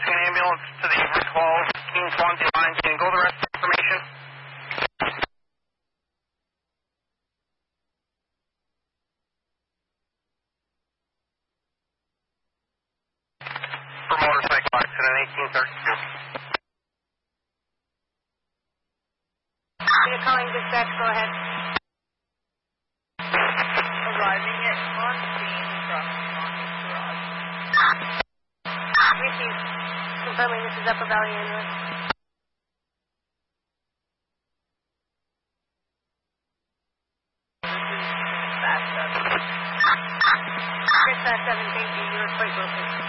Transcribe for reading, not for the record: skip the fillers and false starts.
rescue an ambulance to the Rick Hall, King Swansea line. Can you go the rest of the information? For motorcycle accident, 1832. You're calling dispatch, go ahead. Arriving at on scene from garage. Received. Confirming this is Upper Valley Ambulance. This is Fast 7. Chris Fast 7, thank you. You were quite broken.